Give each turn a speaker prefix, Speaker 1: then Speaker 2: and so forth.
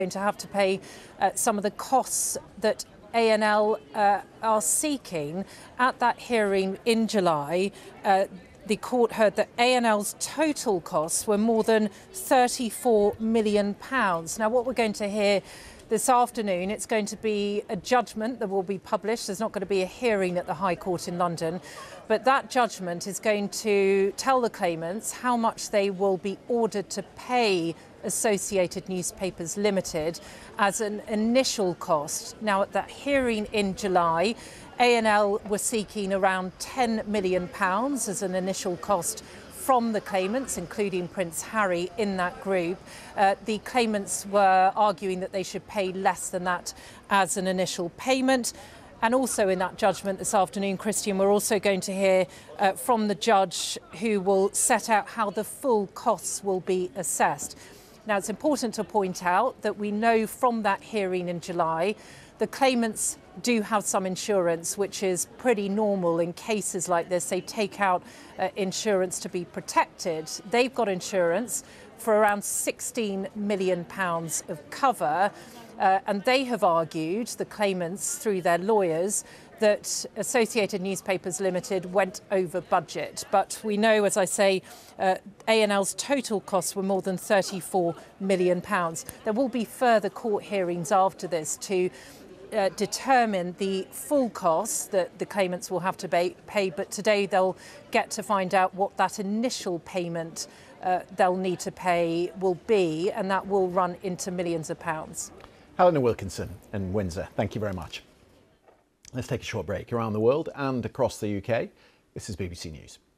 Speaker 1: going to have to pay some of the costs that ANL are seeking. At that hearing in July, the court heard that ANL's total costs were more than £34 million. Now, what we're going to hear this afternoon, it's going to be a judgment that will be published. There's not going to be a hearing at the High Court in London, but that judgment is going to tell the claimants how much they will be ordered to pay Associated Newspapers Limited as an initial cost. Now, at that hearing in July, ANL were seeking around £10 million as an initial cost from the claimants, including Prince Harry in that group. The claimants were arguing that they should pay less than that as an initial payment. And also in that judgment this afternoon, Christian, we're also going to hear from the judge who will set out how the full costs will be assessed. Now, it's important to point out that we know from that hearing in July, the claimants do have some insurance, which is pretty normal in cases like this. They take out insurance to be protected. They've got insurance for around £16 million of cover. And they have argued, the claimants through their lawyers, that Associated Newspapers Limited went over budget. But we know, as I say, ANL's total costs were more than £34 million. There will be further court hearings after this to determine the full costs that the claimants will have to pay, but today they'll get to find out what that initial payment they'll need to pay will be, and that will run into millions of pounds.
Speaker 2: Helena Wilkinson in Windsor, thank you very much. Let's take a short break. Around the world and across the UK, this is BBC News.